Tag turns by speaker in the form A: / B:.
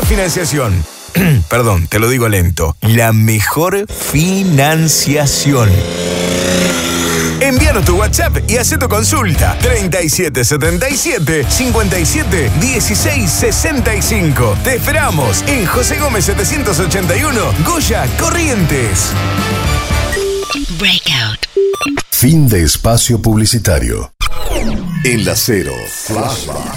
A: financiación. Perdón, te lo digo lento. La mejor financiación. Envíanos tu WhatsApp y haz tu consulta. 3777 57 16 65. Te esperamos en José Gómez 781, Goya, Corrientes.
B: Breakout.
C: Fin de espacio publicitario. En la Cero, Flashback.